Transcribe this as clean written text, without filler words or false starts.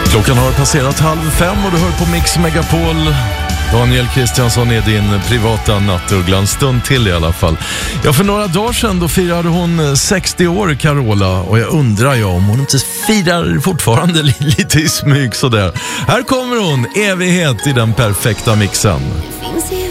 Klockan har passerat 4:30 och du hör på Mix Megapol. Daniel Kristiansson är din privata nattuggla, en stund till i alla fall. Ja, för några dagar sedan då firade hon 60 år, Carola. Och jag undrar ju om hon inte firar fortfarande lite i smyg sådär. Här kommer hon, evighet i den perfekta mixen.